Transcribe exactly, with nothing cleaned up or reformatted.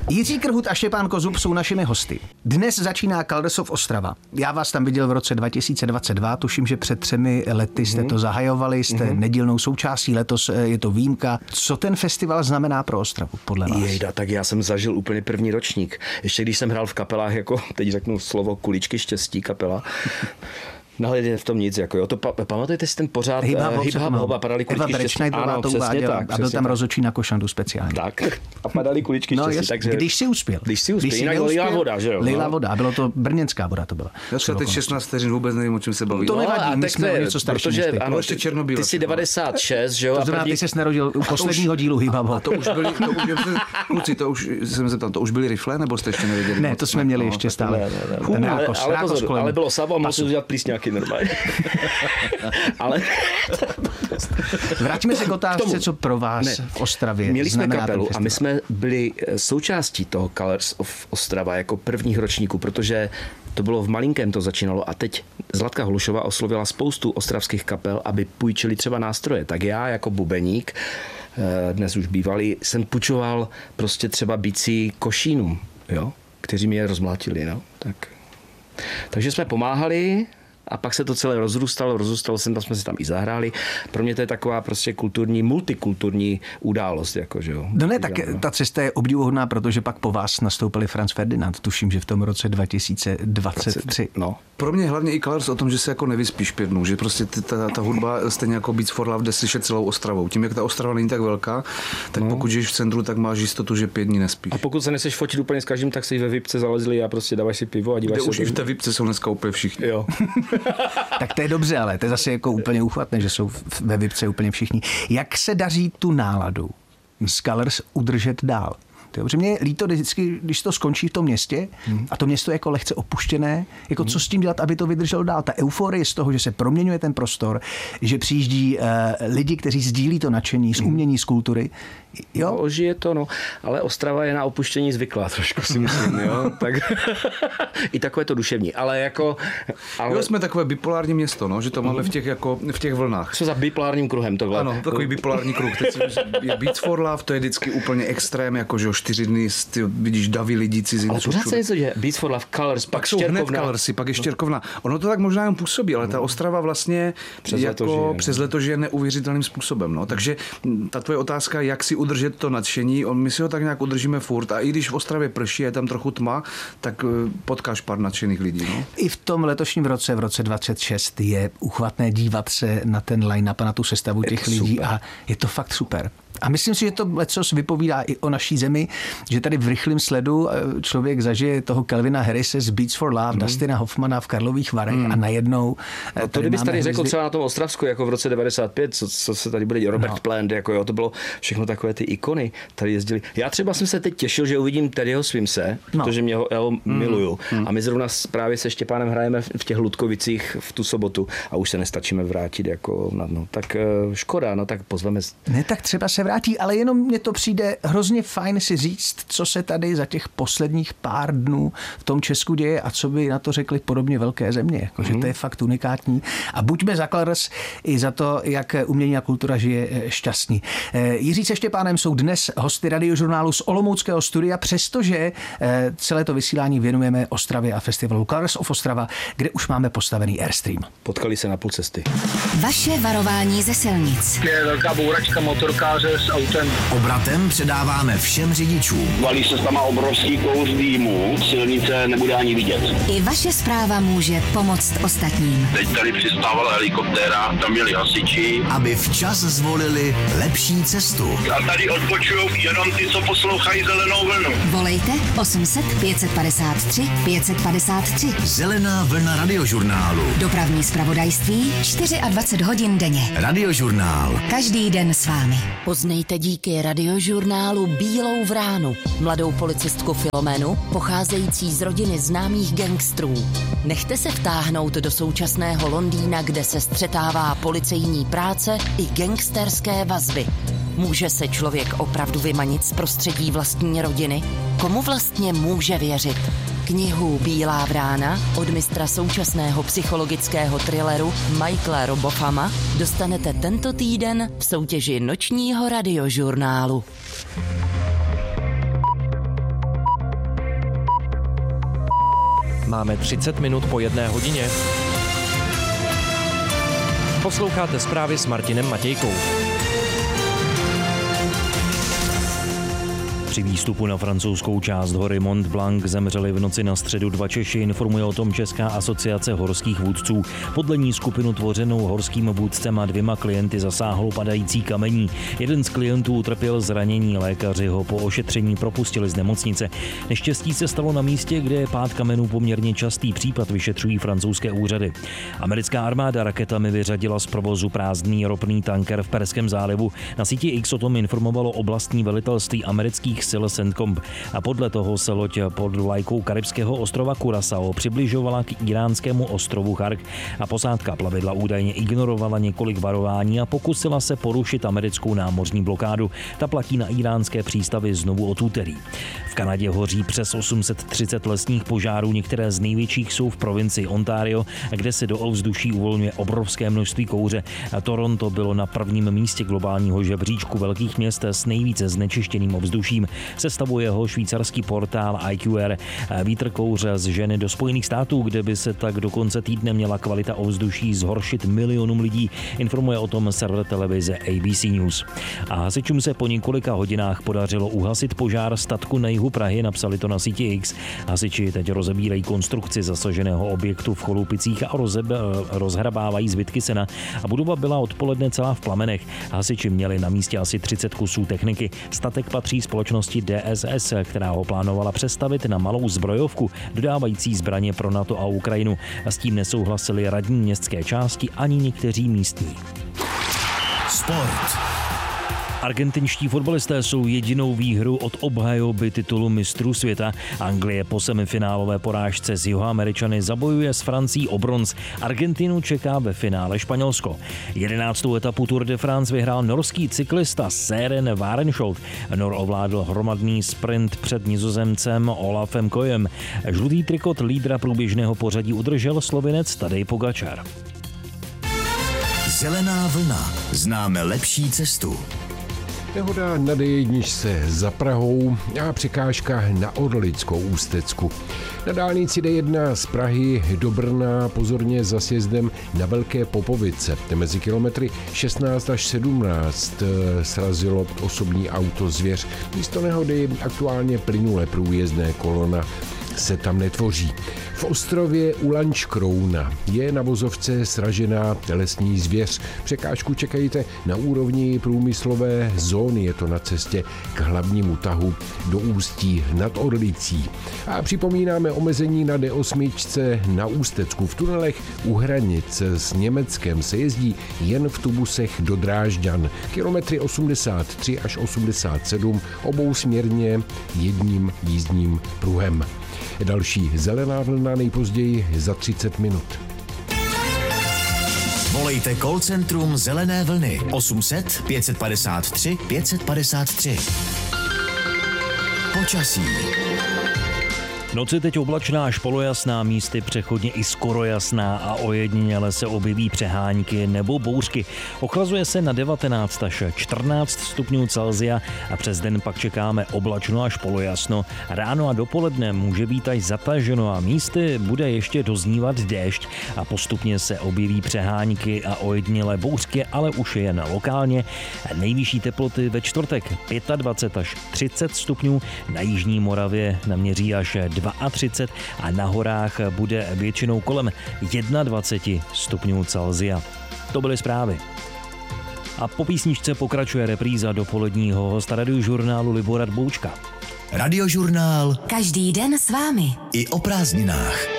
Jiří Krhut a Štěpán Kozub jsou našimi hosty. Dnes začíná Colors of Ostrava. Já vás tam viděl v roce dva tisíce dvacet dva, tuším, že před třemi lety jste to zahajovali, jste mm-hmm. nedílnou součástí, letos je to výjimka. Co ten festival znamená pro Ostravu, podle vás? Jejda, tak já jsem zažil úplně první ročník. Ještě když jsem hrál v kapelách, jako teď řeknu slovo Kuličky štěstí kapela. Nahledě v tom nic, jako jo. To pa, pamatujete si ten pořád hip-hop, hoba, padaly kuličky štěstí. Ano, to uváděla, a byl tam rozhodčí na Košandu speciálně. Tak, a padaly kuličky no, štěstí. Jest, takže... Když si uspěl. Když si uspěl, když jinak lila voda, že jo. Lila no. voda, bylo to brněnská voda, to byla. Já jsem teď šestnáct vteřin vůbec nevím, o čem se baví. To no, nevadí, my jsme něco starší než ty. Ano, ještě Černobíl. Ty jsi devadesát šest, že jo. To znamená, ty ses narodil u posledního dílu hip-hop. To už byli, kluci, to už jsem zeptal, to už byly rifle, nebo jste ještě nevěděli? Ne, to jsme měli ještě stále. Ale bylo Savo, musím udělat plísňáky normálně. Ale vrátíme se k otázce, co pro vás ne. v Ostravě. Měli jsme kapelu a my jsme byli součástí toho Colors of Ostrava jako prvních ročníků, protože to bylo v malinkém, to začínalo a teď Zlatka Hlušová oslovila spoustu ostravských kapel, aby půjčili třeba nástroje. Tak já jako bubeník, dnes už bývalý, jsem půjčoval prostě třeba bicí Košínům, jo, kteří mě rozmlátili. No. Tak. Takže jsme pomáhali. A pak se to celé rozrůstalo, rozrůstalo jsem, tam jsme si tam i zahráli. Pro mě to je taková prostě kulturní, multikulturní událost. Jako, že jo. No ne, tak ta cesta je obdivuhodná, protože pak po vás nastoupili Franz Ferdinand, tuším, že v tom roce dva tisíce dvacet tři. No. Pro mě hlavně i Colors o tom, že se jako nevyspíš pět dnů, že prostě ta, ta hudba stejně jako Beats for Love jde slyšet celou Ostravou. Tím, jak ta Ostrava není tak velká, tak no. pokud žiješ v centru, tak máš jistotu, že pět dní nespíš. A pokud se neseš fotit úplně s každým, tak si ve Vipce zalezli a prostě dáváš si pivo a díváš se. Už i v té Vipce jsou dneska úplně všichni. Jo. Tak to je dobře, ale to je zase jako úplně uchvatné, že jsou ve Vipce úplně všichni. Jak se daří tu náladu z Colors udržet dál? Protože mě je líto vždycky, když to skončí v tom městě hmm. a to město je jako lehce opuštěné, jako hmm. co s tím dělat, aby to vydrželo dál. Ta euforie z toho, že se proměňuje ten prostor, že přijíždí uh, lidi, kteří sdílí to nadšení z umění, z kultury. Jo? No, ožije to, no. Ale Ostrava je na opuštění zvyklá trošku, si myslím, jo. Tak i takové to duševní, ale jako... Ale... Jo, jsme takové bipolární město, no, že to máme v těch, jako, v těch vlnách. Co za bipolárním kruhem tohle? Ano, takový bipolární kruh. Teď je Beats for Love, to je vždycky úplně extrém, jako že o čtyři dny ty vidíš davy lidí cizinců. Ale pořád se něco, že Beats for Love, Colors, pak, pak jsou hned Colorsy, pak je Štěrkovna. Ono to tak možná jen působí, ale ta Ostrava vlastně přes jako leto žije, přes leto žije neuvěřitelným způsobem, no. Takže ta tvoje otázka, jak si udržet to nadšení, on, my si ho tak nějak udržíme furt a i když v Ostravě prší, je tam trochu tma, tak potkáš pár nadšených lidí. No? I v tom letošním roce, v roce dvacet šest, je uchvatné dívat se na ten line-up a na tu sestavu je těch lidí super. A je to fakt super. A myslím si, že to lecos vypovídá i o naší zemi, že tady v rychlém sledu člověk zažije toho Calvina Harrise z Beats for Love, mm. Dustina Hoffmana v Karlových Varech mm. a najednou... No to kdybys tady řekl třeba na tom Ostravsku, jako v roce devadesát pět, co, co se tady bude dělat, Robert no. Plant, jako jo, to bylo všechno takové ty ikony, tady jezdili. Já třeba jsem se teď těšil, že uvidím Teddyho Swimse, no. protože mě ho jo, mm. miluju. Mm. A my zrovna právě se Štěpánem hrajeme v těch Ludkovicích v tu sobotu a už se nestačíme vrátit jako na dno. Tak škoda, no tak pozveme. Ne, tak třeba se vrátí, ale jenom mně to přijde hrozně fajn si říct, co se tady za těch posledních pár dnů v tom Česku děje a co by na to řekli podobně velké země. Jako, mm. že to je fakt unikátní. A buďme za Colors i za to, jak umění a kultura žije šťastný. Jiří se Štěpánem jsou dnes hosty Radiožurnálu z olomouckého studia, přestože celé to vysílání věnujeme Ostravě a festivalu Colors of Ostrava, kde už máme postavený Airstream. Potkali se na půl cesty. Vaše varování ze silnic. Je velká bouračka motorkáře s autem. Obratem předáváme všem řidičům. Valí se tam obrovský kous dýmu, silnice nebude ani vidět. I vaše zpráva může pomoct ostatním. Teď tady přistávala helikoptéra, tam měli hasiči. Aby včas zvolili lepší cestu. A tady odbočujou jenom ty, co poslouchají Zelenou vlnu. Volejte osm set pět set padesát tři pět set padesát tři. Zelená vlna Radiožurnálu. Dopravní zpravodajství dvacet čtyři hodin denně. Radiožurnál. Každý den s vámi. Poznejte díky Radiožurnálu Bílou vránu, mladou policistku Filomenu, pocházející z rodiny známých gangstrů. Nechte se vtáhnout do současného Londýna, kde se střetává policejní práce i gangsterské vazby. Může se člověk opravdu vymanit z prostředí vlastní rodiny? Komu vlastně může věřit? Knihu Bílá vrána od mistra současného psychologického thrilleru Michaela Robofama dostanete tento týden v soutěži nočního Radiožurnálu. Máme třicet minut po jedné hodině. Posloucháte zprávy s Martinem Matějkou. Při výstupu na francouzskou část hory Mont Blanc zemřeli v noci na středu dva Češi, informuje o tom Česká asociace horských vůdců. Podle ní skupinu tvořenou horským vůdcem a dvěma klienty zasáhlo padající kamení. Jeden z klientů utrpěl zranění, lékaři ho po ošetření propustili z nemocnice. Neštěstí se stalo na místě, kde je pád kamenů poměrně častý případ, vyšetřují francouzské úřady. Americká armáda raketami vyřadila z provozu prázdný ropný tanker v Perském zálivu. Na síti X o tom informovalo oblastní velitelství amerických sil CENTCOM a podle toho se loď pod vlajkou karibského ostrova Curaçao přibližovala k iránskému ostrovu Chark a posádka plavidla údajně ignorovala několik varování a pokusila se porušit americkou námořní blokádu. Ta platí na iránské přístavy znovu od úterý. V Kanadě hoří přes osm set třicet lesních požárů, některé z největších jsou v provincii Ontario, kde se do ovzduší uvolňuje obrovské množství kouře. Toronto bylo na prvním místě globálního žebříčku velkých měst s nejvíce znečištěným ovzduším. Sestavuje ho švýcarský portál I Q R. Vítr kouře z ženy do Spojených států, kde by se tak do konce týdne měla kvalita ovzduší zhoršit milionům lidí, informuje o tom server televize A B C News. A hasičům se po několika hodinách podařilo uhasit požár statku na jihu Prahy, napsali to na síti X. Hasiči teď rozebírají konstrukci zasaženého objektu v Cholupicích a rozebe, rozhrabávají zbytky sena. A budova byla odpoledne celá v plamenech. Hasiči měli na místě asi třicet kusů techniky. Statek patří společnosti D S S, která ho plánovala přestavit na malou zbrojovku, dodávající zbraně pro NATO a Ukrajinu. A s tím nesouhlasili radní městské části ani někteří místní. Sport. Argentinští fotbalisté jsou jedinou výhrou od obhajoby titulu mistrů světa. Anglie po semifinálové porážce s Jihoameričany zabojuje s Francií o bronz. Argentinu čeká ve finále Španělsko. Jedenáctou etapu Tour de France vyhrál norský cyklista Søren Varensholt. Nor ovládl hromadný sprint před Nizozemcem Olafem Kojem. Žlutý trikot lídra průběžného pořadí udržel Slovinec Tadej Pogačar. Zelená vlna. Známe lepší cestu. Nehoda na D jedna za Prahou a překážka na Orlickou Ústecku. Na dálnici D jedna z Prahy do Brna pozorně za sjezdem na Velké Popovice. Mezi kilometry šestnáct až sedmnáct srazilo osobní auto zvěř. Místo nehody aktuálně plynule průjezdné kolona se tam netvoří. V ostrově u Lanškrouna je na vozovce sražená lesní zvěř. Překážku čekejte na úrovni průmyslové zóny, je to na cestě k hlavnímu tahu do Ústí nad Orlicí. A připomínáme omezení na D osm na Ústecku. V tunelech u hranic s Německem se jezdí jen v tubusech do Drážďan. Kilometry osmdesát tři až osmdesát sedm obou směrně jedním jízdním pruhem. Další zelená vlna nejpozději za třicet minut. Volejte call centrum Zelené vlny osm set pět padesát tři pět padesát tři. Počasí. Noc je teď oblačná až polojasná, místy přechodně i skoro jasná a ojediněle se objeví přehánky nebo bouřky. Ochlazuje se na devatenáct až čtrnáct stupňů Celsia a přes den pak čekáme oblačno až polojasno. Ráno a dopoledne může být až zataženo a místy bude ještě doznívat déšť a postupně se objeví přehánky a ojediněle bouřky, ale už jen lokálně. Nejvyšší teploty ve čtvrtek dvacet pět až třicet stupňů, na jižní Moravě naměří až třicet dva a na horách bude většinou kolem dvacet jedna stupňů Celsia. To byly zprávy. A po písničce pokračuje repríza dopoledního hosta Radiožurnálu Libora Dboučka. Radiožurnál. Každý den s vámi. I o prázdninách.